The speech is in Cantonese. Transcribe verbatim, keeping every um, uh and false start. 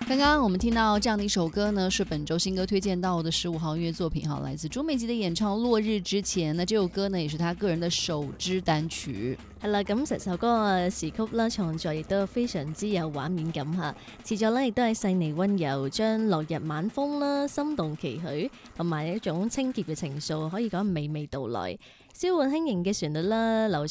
刚刚我们听到这样的一首歌呢，是本周新歌推薦到的十五號音樂作品，來自朱美吉的演唱《落日之前》。那這首歌呢，也是他個人的首支單曲。 係啦，咁成首歌嘅詞曲啦，創作亦都非常之有畫面感嚇，詞作呢亦都係細膩溫柔，將落日晚風啦、心動期許同埋一種清潔嘅情愫，可以講娓娓道來，舒緩輕盈嘅旋律啦，流